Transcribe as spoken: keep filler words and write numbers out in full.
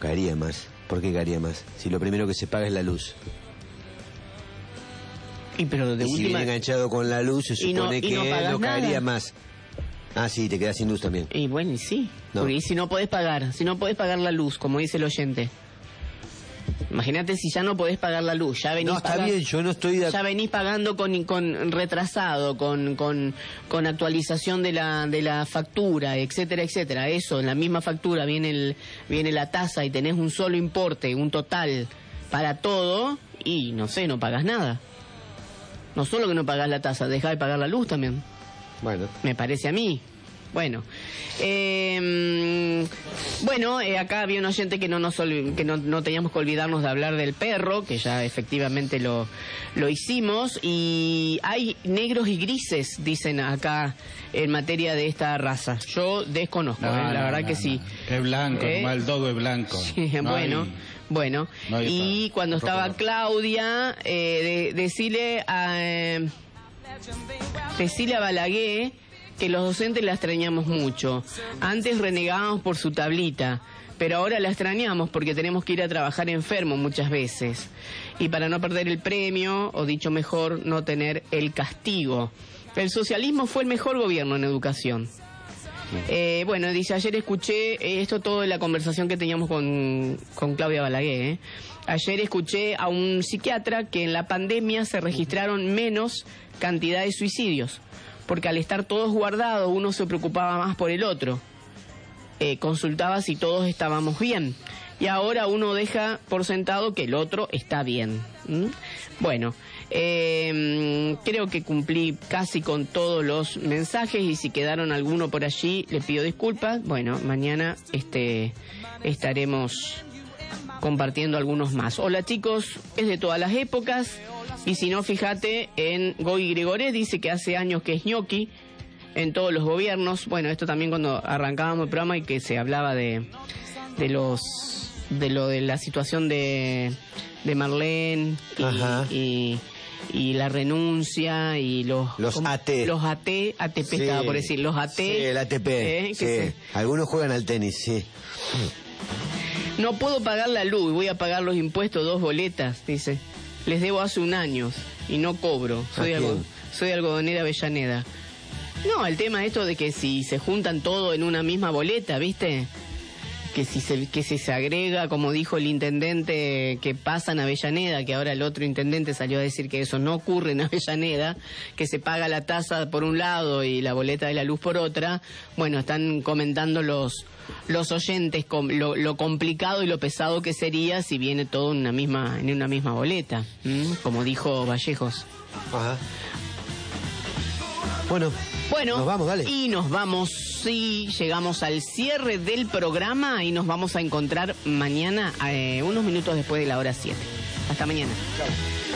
Caería más. ¿Por qué caería más? Si lo primero que se paga es la luz. Y pero de y última... si viene enganchado con la luz, se supone no, que no, no caería nada. más. Ah, sí, te quedas sin luz también. Y bueno, y sí. No. Porque si no podés pagar, si no podés pagar la luz, como dice el oyente. Imagínate si ya no podés pagar la luz, ya venís No, está pagando, bien, yo no estoy de ya venís pagando con, con retrasado, con, con, con actualización de la, de la factura, etcétera, etcétera. Eso, en la misma factura viene el, viene la tasa y tenés un solo importe, un total para todo, y no sé, no pagas nada. No solo que no pagás la tasa, dejás de pagar la luz también. Bueno. Me parece a mí. Bueno, eh, bueno, eh, acá había un oyente que no nos que no, no teníamos que olvidarnos de hablar del perro, que ya efectivamente lo, lo hicimos, y hay negros y grises, dicen acá, en materia de esta raza. Yo desconozco, No, eh, la no, verdad no, que no. sí. Es blanco, ¿Eh? nomás el dodo es blanco. Sí, No bueno, hay- bueno. no hay Y esta- cuando estaba ropa. Claudia, eh, de, decirle a eh, decirle a Balaguer que los docentes la extrañamos mucho. Antes renegábamos por su tablita, pero ahora la extrañamos porque tenemos que ir a trabajar enfermo muchas veces. Y para no perder el premio, o dicho mejor, no tener el castigo. El socialismo fue el mejor gobierno en educación. Eh, bueno, dice, ayer escuché, eh, esto todo de la conversación que teníamos con, con Claudia Balaguer, ¿eh? Ayer escuché a un psiquiatra que en la pandemia se registraron menos cantidad de suicidios, porque al estar todos guardados uno se preocupaba más por el otro, eh, consultaba si todos estábamos bien, y ahora uno deja por sentado que el otro está bien. ¿Mm? Bueno, eh, creo que cumplí casi con todos los mensajes, y si quedaron alguno por allí le pido disculpas. Bueno, mañana este estaremos compartiendo algunos más. Hola chicos, es de todas las épocas, y si no, fíjate en Goy Gregorés, dice que hace años que es ñoqui en todos los gobiernos. Bueno, esto también cuando arrancábamos el programa y que se hablaba de de los de lo de la situación de de Marlene Ajá. y, y y la renuncia y los Los ¿cómo? A T. los A T, A T P Sí. estaba por decir, los A T. Sí, el A T P. eh, que sí. se- Algunos juegan al tenis, sí. No puedo pagar la luz, voy a pagar los impuestos, dos boletas, dice. Les debo hace un año y no cobro. Soy, ¿A algo, quién? soy algodonera Avellaneda. No, el tema esto de que si se juntan todo en una misma boleta, ¿viste? Que si se, que si se agrega, como dijo el intendente, que pasa en Avellaneda, que ahora el otro intendente salió a decir que eso no ocurre en Avellaneda, que se paga la tasa por un lado y la boleta de la luz por otra. Bueno, están comentando los los oyentes com- lo, lo complicado y lo pesado que sería si viene todo en una misma en una misma boleta, ¿m? Como dijo Vallejos. Ajá. Bueno, Bueno, nos vamos, dale. y nos vamos, sí, llegamos al cierre del programa y nos vamos a encontrar mañana, eh, unos minutos después de la hora siete. Hasta mañana. Chao.